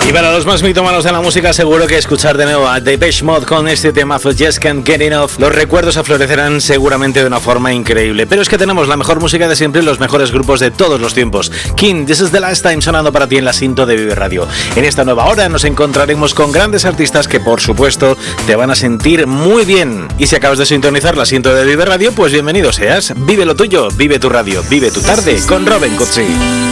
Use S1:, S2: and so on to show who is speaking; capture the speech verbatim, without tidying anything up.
S1: Y para los más mitómanos de la música, seguro que escuchar de nuevo a Depeche Mode con este temazo Just Can't Get Enough, los recuerdos aflorecerán seguramente de una forma increíble. Pero es que tenemos la mejor música de siempre y los mejores grupos de todos los tiempos. King, This is the Last Time, sonando para ti en la cinta de Vive Radio. En esta nueva hora nos encontraremos con grandes artistas que, por supuesto, te van a sentir muy bien. Y si acabas de sintonizar la cinta de Vive Radio, pues bienvenido seas. Vive lo tuyo, vive tu radio, vive tu tarde con Robin Cutsi.